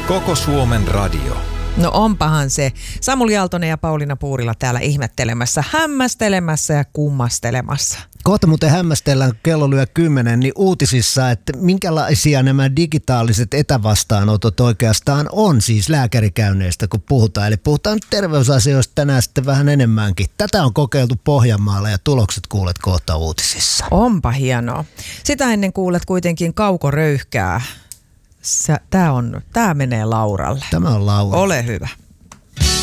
Koko Suomen radio. No onpahan se. Samuli Aaltonen ja Pauliina Puurila täällä ihmettelemässä, hämmästelemässä ja kummastelemassa. Kohta muuten hämmästellään, kun kello lyö 10, niin uutisissa, että minkälaisia nämä digitaaliset etävastaanotot oikeastaan on siis lääkärikäynneistä, kun puhutaan. Eli puhutaan nyt terveysasioista tänään sitten vähän enemmänkin. Tätä on kokeiltu Pohjanmaalla ja tulokset kuulet kohta uutisissa. Onpa hienoa. Sitä ennen kuulet kuitenkin kaukoröyhkää. Tää menee Lauralle. Tämä on Laura. Ole hyvä.